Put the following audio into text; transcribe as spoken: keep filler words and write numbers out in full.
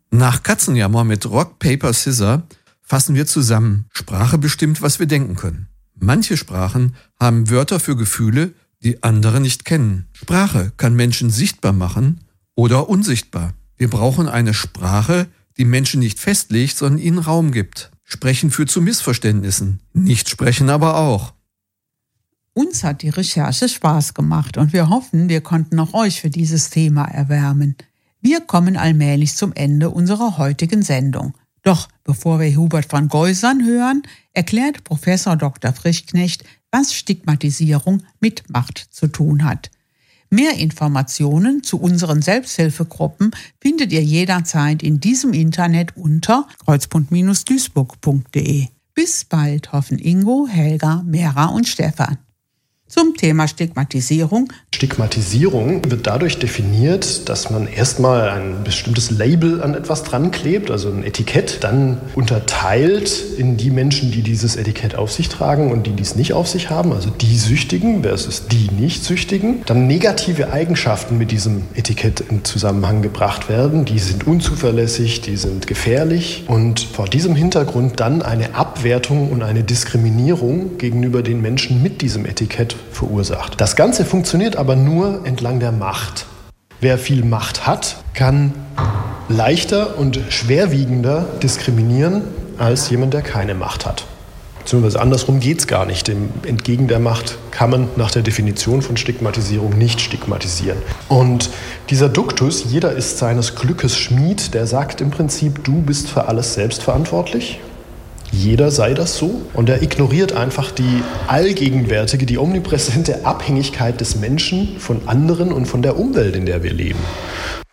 Nach Katzenjammer mit Rock, Paper, Scissor fassen wir zusammen. Sprache bestimmt, was wir denken können. Manche Sprachen haben Wörter für Gefühle, die andere nicht kennen. Sprache kann Menschen sichtbar machen oder unsichtbar. Wir brauchen eine Sprache, die Menschen nicht festlegt, sondern ihnen Raum gibt. Sprechen führt zu Missverständnissen. Nicht sprechen aber auch. Uns hat die Recherche Spaß gemacht und wir hoffen, wir konnten auch euch für dieses Thema erwärmen. Wir kommen allmählich zum Ende unserer heutigen Sendung. Doch bevor wir Hubert van Geusern hören, erklärt Professor Doktor Frischknecht, was Stigmatisierung mit Macht zu tun hat. Mehr Informationen zu unseren Selbsthilfegruppen findet ihr jederzeit in diesem Internet unter kreuzbund duisburg punkt de. Bis bald hoffen Ingo, Helga, Mera und Stefan. Zum Thema Stigmatisierung. Stigmatisierung wird dadurch definiert, dass man erstmal ein bestimmtes Label an etwas dran klebt, also ein Etikett, dann unterteilt in die Menschen, die dieses Etikett auf sich tragen und die dies nicht auf sich haben, also die Süchtigen versus die Nicht-Süchtigen. Dann negative Eigenschaften mit diesem Etikett in Zusammenhang gebracht werden. Die sind unzuverlässig, die sind gefährlich und vor diesem Hintergrund dann eine Abwertung und eine Diskriminierung gegenüber den Menschen mit diesem Etikett verursacht. Das Ganze funktioniert aber nur entlang der Macht. Wer viel Macht hat, kann leichter und schwerwiegender diskriminieren als jemand, der keine Macht hat. Beziehungsweise andersrum geht es gar nicht. Dem entgegen der Macht kann man nach der Definition von Stigmatisierung nicht stigmatisieren. Und dieser Duktus, jeder ist seines Glückes Schmied, der sagt im Prinzip, du bist für alles selbst verantwortlich. Jeder sei das so. Und er ignoriert einfach die allgegenwärtige, die omnipräsente Abhängigkeit des Menschen von anderen und von der Umwelt, in der wir leben.